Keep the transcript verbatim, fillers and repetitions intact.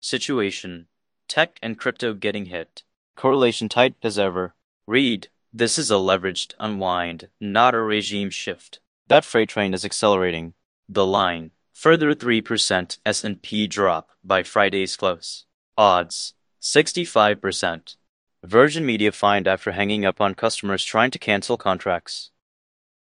Situation: tech and crypto getting hit. Correlation tight as ever. Read: this is a leveraged unwind, not a regime shift. That freight train is accelerating. The line: further three percent S and P drop by Friday's close. Odds: sixty-five percent. Virgin Media fined after hanging up on customers trying to cancel contracts.